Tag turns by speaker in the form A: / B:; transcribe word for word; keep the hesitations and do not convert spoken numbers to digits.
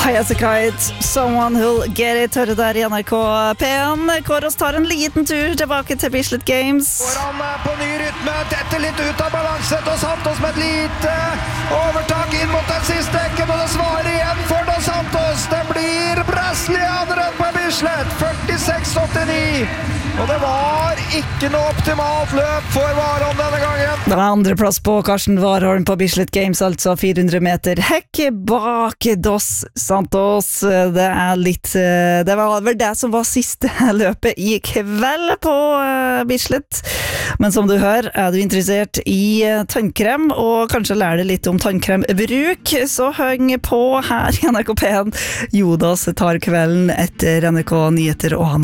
A: High as a kite, someone who'll get it, hører der I N R K P en. Kåros tar en liten tur tilbake til Bislett Games.
B: Foran på ny rytme, detter litt ut av balanse, Dos Santos med et lite overtak inn mot den siste ekken, og det svarer igjen for Dos Santos. Det blir brasilianeren på Bislett, førtiseks åttini. Og det var ikke noe optimalt løp for Warholm denne gangen.
A: Det var andre plass på Karsten Warholm på Bislett Games, altså fire hundre meter hekk bak Dos Santos. Det er litt, det var vel det som var siste løpet I kveld på Bislett. Men som du hører, er du interessert I tannkrem, og kanskje lærer deg litt om tannkrembruk, så heng på her I N R K P en. Jodas tar kvelden etter N R K Nyheter og han